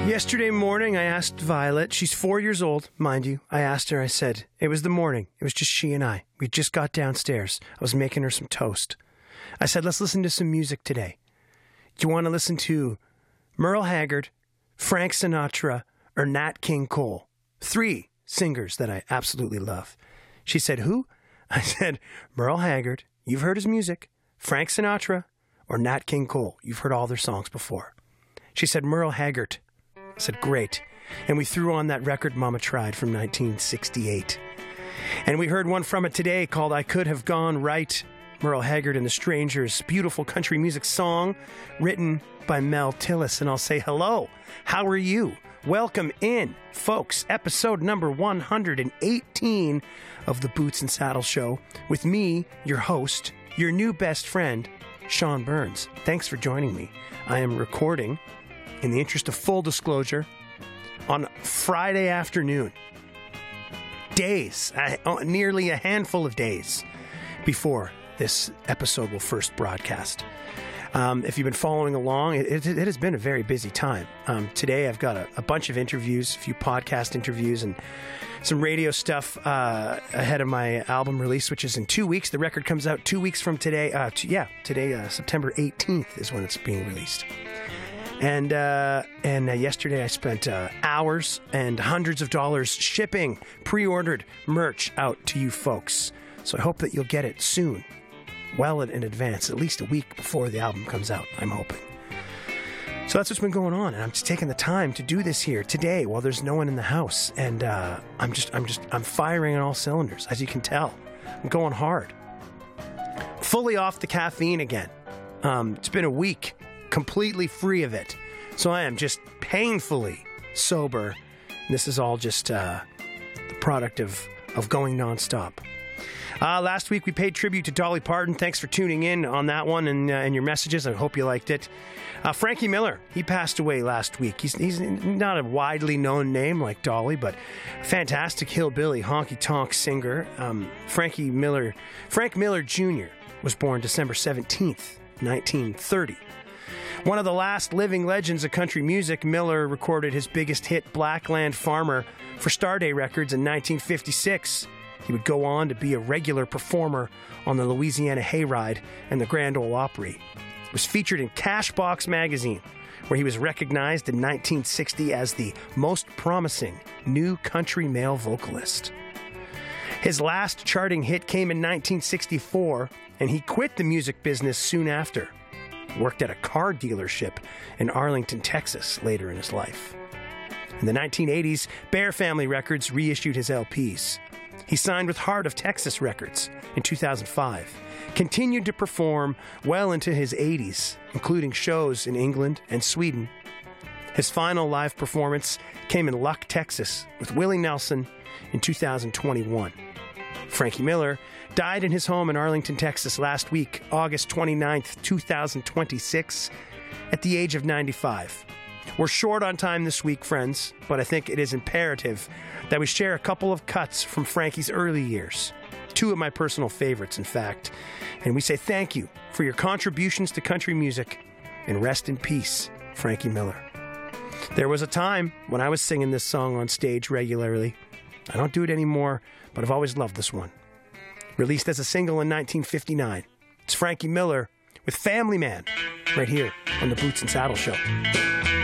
Yesterday morning, I asked Violet, she's 4 years old, mind you. I asked her, I said, it was the morning. It was just she and I. We just got downstairs. I was making her some toast. I said, let's listen to some music today. Do you want to listen to Merle Haggard, Frank Sinatra, or Nat King Cole? 3 singers that I absolutely love. She said, who? I said, Merle Haggard, you've heard his music, Frank Sinatra, or Nat King Cole. You've heard all their songs before. She said, Merle Haggard. I said, great. And we threw on that record Mama Tried from 1968. And we heard one from it today called I Could Have Gone Right. Merle Haggard and the Strangers, beautiful country music song written by Mel Tillis. And I'll say hello. How are you? Welcome in, folks. Episode number 118 of the Boots and Saddle Show with me, your host, your new best friend, Sean Burns. Thanks for joining me. I am recording, in the interest of full disclosure, on Friday afternoon. Nearly a handful of days before this episode will first broadcast. If you've been following along, it has been a very busy time. Today I've got a bunch of interviews, a few podcast interviews, and some radio stuff ahead of my album release, which is in 2 weeks. The record comes out 2 weeks from today. Today, September 18th is when it's being released. And yesterday I spent hours and hundreds of dollars shipping pre-ordered merch out to you folks. So I hope that you'll get it soon. Well in advance, at least a week before the album comes out, I'm hoping. So that's what's been going on, and I'm just taking the time to do this here today while there's no one in the house, and I'm firing on all cylinders, as you can tell. I'm going hard. Fully off the caffeine again. It's been a week, completely free of it, so I am just painfully sober. This is all just the product of going nonstop. Last week we paid tribute to Dolly Parton. Thanks for tuning in on that one and your messages. I hope you liked it. Frankie Miller, he passed away last week. He's not a widely known name like Dolly, but a fantastic hillbilly honky-tonk singer. Frank Miller Jr. was born December 17th, 1930. One of the last living legends of country music, Miller recorded his biggest hit, Blackland Farmer, for Starday Records in 1956. He would go on to be a regular performer on the Louisiana Hayride and the Grand Ole Opry. He was featured in Cashbox magazine, where he was recognized in 1960 as the most promising new country male vocalist. His last charting hit came in 1964, and he quit the music business soon after. Worked at a car dealership in Arlington, Texas later in his life. In the 1980s, Bear Family Records reissued his LPs. He signed with Heart of Texas Records in 2005, continued to perform well into his 80s, including shows in England and Sweden. His final live performance came in Luck, Texas, with Willie Nelson in 2021. Frankie Miller died in his home in Arlington, Texas last week, August 29th, 2026, at the age of 95. We're short on time this week, friends, but I think it is imperative that we share a couple of cuts from Frankie's early years. 2 of my personal favorites, in fact. And we say thank you for your contributions to country music, and rest in peace, Frankie Miller. There was a time when I was singing this song on stage regularly. I don't do it anymore, but I've always loved this one. Released as a single in 1959. It's Frankie Miller with Family Man, right here on the Boots and Saddle Show.